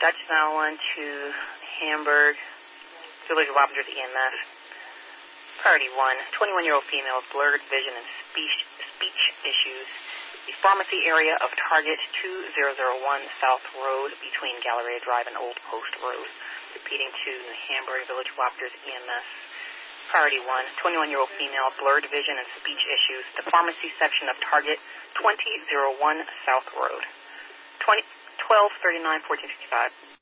Dutch Allen to Hamburg, Village of Wapengers EMS. Priority 1, 21-year-old female with blurred vision and speech issues. The pharmacy area of Target 2001 South Road between Galleria Drive and Old Post Road. Repeating to New Hamburg, Village of Wapengers EMS. Priority 1, 21-year-old female, blurred vision and speech issues. The pharmacy section of Target 2001 South Road. 1239-1465.